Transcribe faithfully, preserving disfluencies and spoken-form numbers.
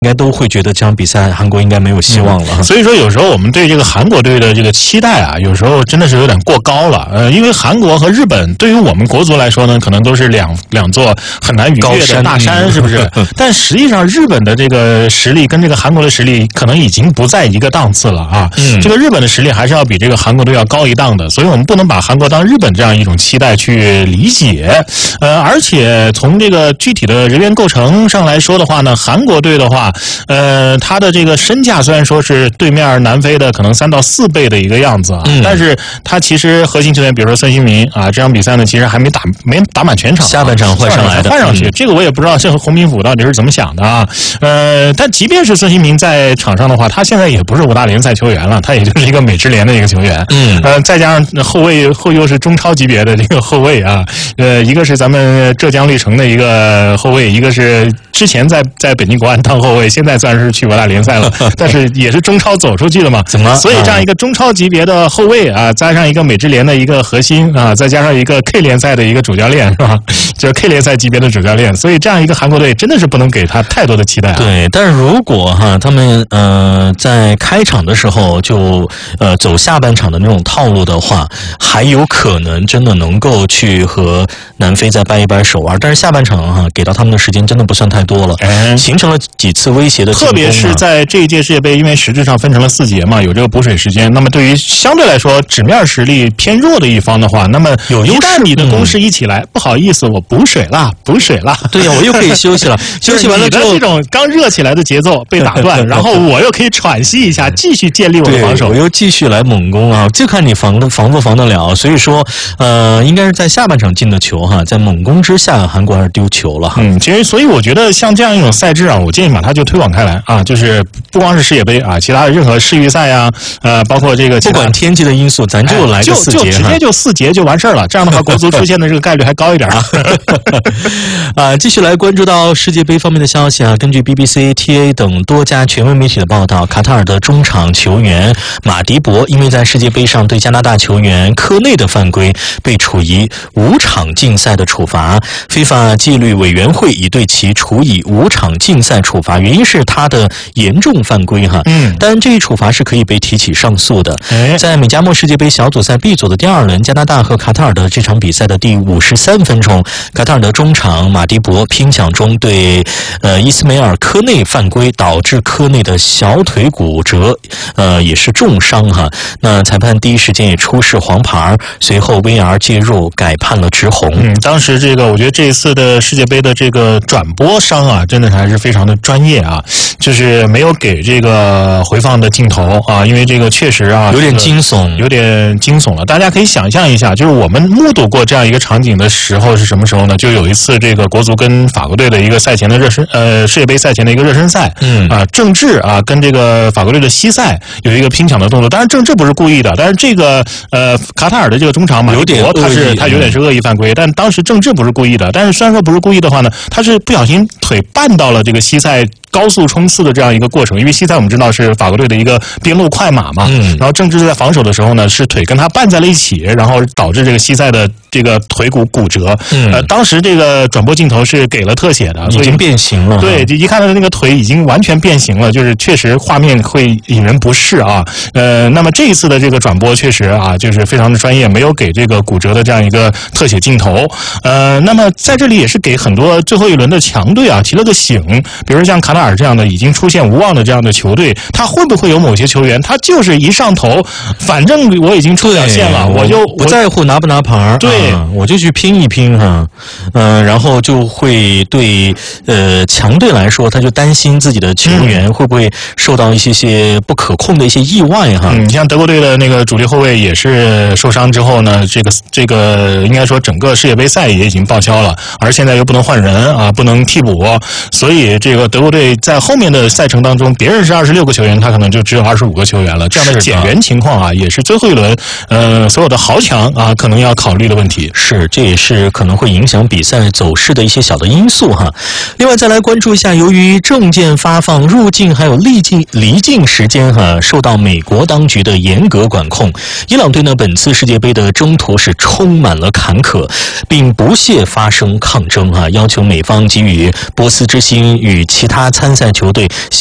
应该都会觉得这场比赛韩国应该没有希望了。 嗯、所以说，有时候我们对这个韩国队的这个期待啊，有时候真的是有点过高了。呃，因为韩国和日本对于我们国足来说呢，可能都是两两座很难逾越的大山，是不是？但实际上，日本的这个实力跟这个韩国的实力可能已经不在一个档次了啊。嗯、这个日本的实力还是要比这个韩国队要高一档的，所以我们不能把韩国当日本这样一种期待去理解。呃，而且从这个具体的人员构成上来说的话呢，韩国队的话。呃，他的这个身价虽然说是对面南非的可能三到四倍的一个样子啊，嗯、但是他其实核心球员，比如说孙兴民啊，这场比赛呢其实还没打没打满全场， 下半场换上来的， 换上去，嗯、这个我也不知道这个洪明甫到底是怎么想的啊。呃，但即便是孙兴民在场上的话，他现在也不是五大联赛球员了，他也就是一个美职联的一个球员。嗯，呃，再加上后卫后又是中超级别的这个后卫啊，呃，一个是咱们浙江绿城的一个后卫，一个是之前在在北京国安当后卫。现在算是去五大联赛了，但是也是中超走出去了嘛？ 怎么？ 所以这样一个中超级别的后卫啊，加上一个美职联的一个核心啊，再加上一个 K 联赛的一个主教练，是吧？就是 K 联赛级别的主教练，所以这样一个韩国队真的是不能给他太多的期待啊。 对，但是如果哈他们呃在开场的时候就呃走下半场的那种套路的话，还有可能真的能够去和南非再掰一掰手腕。但是下半场哈给到他们的时间真的不算太多了，哎、形成了几次威胁的进攻、啊， 特别是在这一届世界杯，因为实质上分成了四节嘛，有这个补水时间。那么对于相对来说纸面实力偏弱的一方的话，那么有一旦你的攻势一起来，嗯、不好意思，我补水了，补水了。 对呀，我又可以休息了。休息完了之后， 这种刚热起来的节奏被打断，然后我又可以喘息一下，继续建立我的防守。 我又继续来猛攻啊，就看你防的防不防得了。所以说，呃，应该是在下半场进的球哈，在猛攻之下，韩国还是丢球了。 嗯，其实所以我觉得像这样一种赛制啊，我建议把它就推广开来啊，就是不光是世界杯啊，其他的任何世预赛啊，呃，包括这个不管天气的因素，咱就来个四节， 哎、就就直接就四节就完事儿了。这样的话，国足出现的这个概率还高一点啊。 啊，继续来关注到世界杯方面的消息啊。根据 B B C、T A 等多家权威媒体的报道，卡塔尔的中场球员马迪博因为在世界杯上对加拿大球员科内的犯规，被处以五场禁赛的处罚。非法纪律委员会已对其处以五场禁赛处罚，原因是他的严重犯规哈。嗯，但这一处罚是可以被提起上诉的。哎、在美加墨世界杯小组赛 B 组的第二轮，加拿大和卡塔尔的这场比赛的第五十三分钟，卡塔尔的中场马迪博拼抢中对呃伊斯梅尔科内犯规，导致科内的小腿骨折，呃也是重伤哈。那裁判第一时间也出示黄牌，随后 V R 介入改判了直红。 嗯，当时这个我觉得这一次的世界杯的这个转播商啊，真的还是非常的专业啊，就是没有给这个回放的镜头啊，因为这个确实啊有点惊悚， 有点惊悚了。大家可以想象一下，就是我们目睹过这样一个场景的时候是什么时候呢？就有一次这个国足跟法国队的一个赛前的热身，呃，世界杯赛前的一个热身赛，嗯啊，郑智啊跟这个法国队的西塞有一个拼抢的动作，当然郑智不是故意的，但是这个呃卡塔尔的这个中场马迪博他是他有点是恶意犯规，但当时郑智不是故意的，但是虽然说不是故意的话呢，他是不小心腿绊到了这个西塞高速冲刺的这样一个过程，因为西塞我们知道是法国队的一个边路快马嘛，嗯，然后郑智在防守的时候呢，是腿跟他绊在了一起，然后导致这个西塞的这个腿骨骨折。嗯，呃，当时这个转播镜头是给了特写的， 已经变形了。 对，就一看到那个腿已经完全变形了，就是确实画面会引人不适啊。呃，那么这一次的这个转播确实啊，就是非常的专业，没有给这个骨折的这样一个特写镜头。呃，那么在这里也是给很多最后一轮的强队啊提了个醒，比如像卡塔尔这样的已经出现无望的这样的球队，他会不会有某些球员，他就是一上头，反正我已经出了线了，我就不在乎拿不拿牌， 对、 啊，我就去拼一拼哈，嗯、呃，然后就会对呃强队来说，他就担心自己的球员会不会受到一些些不可控的一些意外哈。 嗯，你像德国队的那个主力后卫也是受伤之后呢，这个这个应该说整个世界杯赛也已经报销了，而现在又不能换人啊，不能替补，所以这个德国队在后面的赛程当中，别人是二十六个球员，他可能就只有二十五个球员了。这样的减员情况啊，也是最后一轮呃所有的豪强啊可能要考虑的问题。 是，这也是可能会影响比赛走势的一些小的因素哈。另外再来关注一下，由于证件发放、入境还有离境离境时间哈受到美国当局的严格管控，伊朗队呢本次世界杯的征途是充满了坎坷，并不懈发生抗争哈，要求美方给予波斯之星与其他参参赛球队